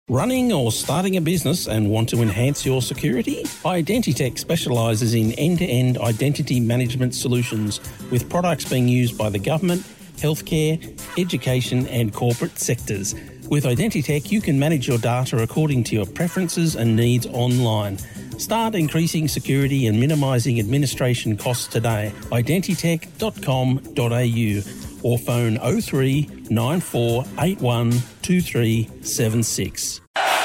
Running or starting a business and want to enhance your security? Identitech specialises in end-to-end identity management solutions with products being used by the government, healthcare, education and corporate sectors. With Identitech, you can manage your data according to your preferences and needs online. Start increasing security and minimising administration costs today. Identitech.com.au or phone 03 9481 2376.